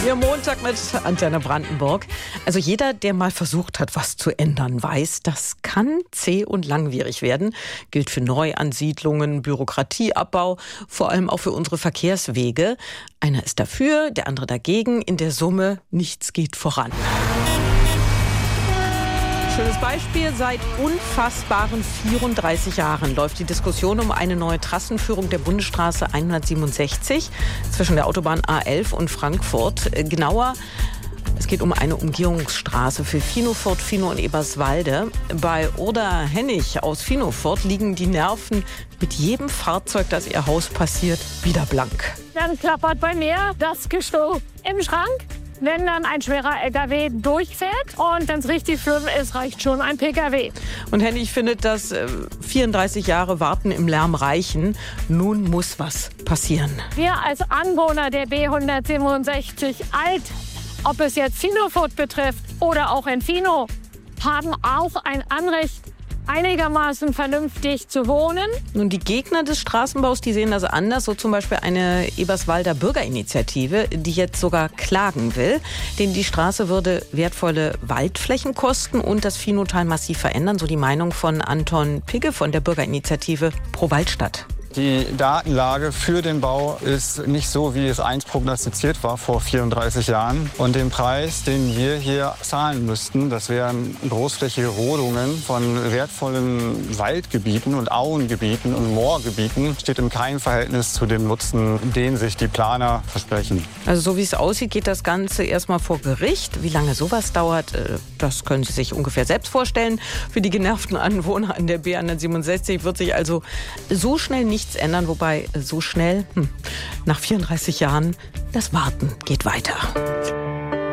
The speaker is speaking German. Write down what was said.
Ihr Montag mit Antenne Brandenburg. Also jeder, der mal versucht hat, was zu ändern, weiß, das kann zäh und langwierig werden. Gilt für Neuansiedlungen, Bürokratieabbau, vor allem auch für unsere Verkehrswege. Einer ist dafür, der andere dagegen. In der Summe, nichts geht voran. Schönes Beispiel, seit unfassbaren 34 Jahren läuft die Diskussion um eine neue Trassenführung der Bundesstraße 167 zwischen der Autobahn A11 und Frankfurt. Genauer, es geht um eine Umgehungsstraße für Finofurt, Finow und Eberswalde. Bei Oda Hennig aus Finofurt liegen die Nerven mit jedem Fahrzeug, das ihr Haus passiert, wieder blank. Dann klappert bei mir das Gestell im Schrank. Wenn dann ein schwerer LKW durchfährt und wenn es richtig schlimm ist, reicht schon ein PKW. Und Hennig findet, dass 34 Jahre Warten im Lärm reichen. Nun muss was passieren. Wir als Anwohner der B167 Alt, ob es jetzt Finofurt betrifft oder auch in Finow, haben auch ein Anrecht, einigermaßen vernünftig zu wohnen. Nun, die Gegner des Straßenbaus, die sehen das anders. So zum Beispiel eine Eberswalder Bürgerinitiative, die jetzt sogar klagen will. Denn die Straße würde wertvolle Waldflächen kosten und das Finowtal massiv verändern. So die Meinung von Anton Pigge von der Bürgerinitiative Pro Waldstadt. Die Datenlage für den Bau ist nicht so, wie es einst prognostiziert war vor 34 Jahren. Und den Preis, den wir hier zahlen müssten, das wären großflächige Rodungen von wertvollen Waldgebieten und Auengebieten und Moorgebieten, steht in keinem Verhältnis zu dem Nutzen, den sich die Planer versprechen. Also so wie es aussieht, geht das Ganze erstmal vor Gericht. Wie lange sowas dauert, das können Sie sich ungefähr selbst vorstellen. Für die genervten Anwohner an der B167 wird sich also so schnell nichts ändern, wobei so schnell, nach 34 Jahren, das Warten geht weiter.